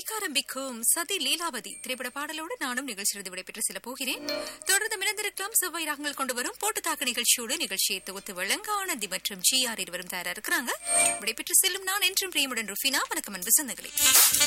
ஆரம்பிக்கும் சதி லீலாவதி திரைப்பட பாடலோடு நானும் நிகழ்ச்சியிலிருந்து விடைபெற்று செல்ல போகிறேன். தொடர்ந்து மிளந்திருக்கலாம் செவ்வாய் ராகங்கள் கொண்டு வரும் போட்டு தாக்க நிகழ்ச்சியோடு நிகழ்ச்சியை தொகுத்து வழங்க ஆனந்தி மற்றும் GR இருவரும் தயாரா இருக்கிறாங்க. விடைபெற்று செல்லும் நான் என்றும் பிரியமுடன் ருஃபினா. வணக்கம் அன்பு சொந்தங்களே.